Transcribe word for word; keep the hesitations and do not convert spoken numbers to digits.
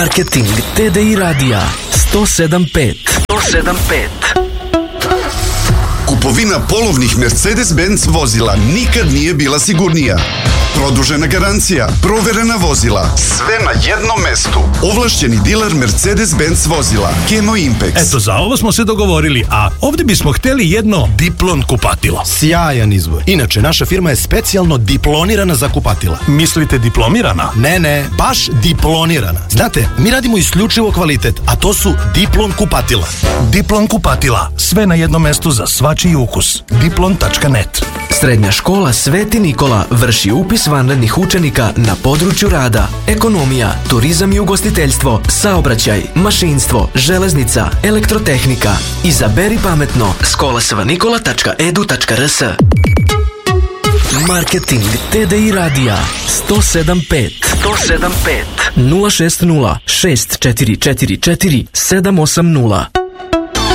Marketing T D I radija sto sedam pet. sto sedam pet. Kupovina polovnih Mercedes-Benz vozila nikad nije bila sigurnija. Produžena garancija, proverena vozila, sve na jednom mestu. Ovlašćeni diler Mercedes-Benz vozila, Kemo Impex. Eto, za ovo smo se dogovorili, a ovdje bismo hteli jedno Diplon kupatilo. Sjajan izbor. Inače, naša firma je specijalno diplonirana za kupatila. Mislite diplomirana? Ne, ne, baš diplonirana. Znate, mi radimo isključivo kvalitet, a to su Diplon kupatila. Diplon kupatila, sve na jednom mestu za svačiji ukus. diplon tačka net. Srednja škola Sveti Nikola vrši upis vanrednih učenika na području rada, ekonomija, turizam i ugostiteljstvo, saobraćaj, mašinstvo, železnica, elektrotehnika. Izaberi pametno. škola svanikola tačka e d u tačka r s. Marketing T D I radija sto sedam pet. sto sedam pet. nula šest nula šest četiri četiri četiri sedam osam nula.